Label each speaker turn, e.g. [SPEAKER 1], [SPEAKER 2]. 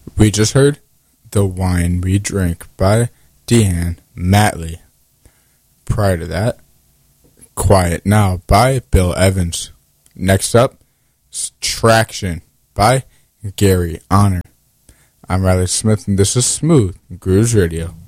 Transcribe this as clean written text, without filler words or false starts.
[SPEAKER 1] We just heard The Wine We Drink by Deanne Matley. Prior to that, Quiet Now by Bill Evans. Next up, Traction by Gary Honor. I'm Riley Smith, and this is Smooth Grooves Radio.